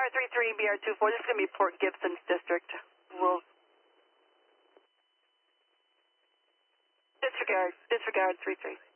BR33, BR24, this is going to be Port Gibson District. We'll disregard 33.